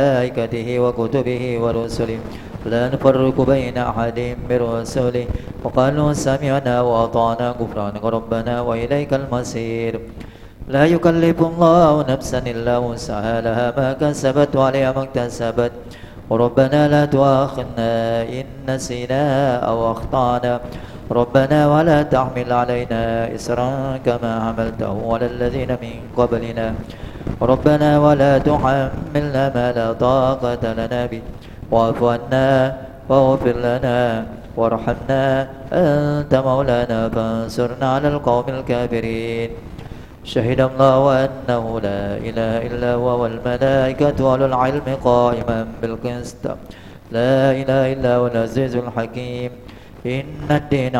وملائكته وكتبه ورسله لا نفرق بين أحد من رسله وقالوا سمعنا وأطعنا غفرانك ربنا وإليك المصير. لا يكلف الله نفسا إلا وسعها لها ما كسبت وعليها ما اكتسبت ربنا لا تؤاخذنا إن نسينا أو أخطأنا ربنا ولا تحمل علينا إصرا كما حملته على الذين من قبلنا ربنا ولا تحملنا ما لا طاقة لنا به واعف عنا واغفر لنا وارحمنا أنت مولانا فانصرنا على القوم الكافرين. شهد الله أنه لا إله إلا هو والملائكة وأولو العلم قائما بالقسط لا إله إلا هو العزيز الحكيم. إن الدين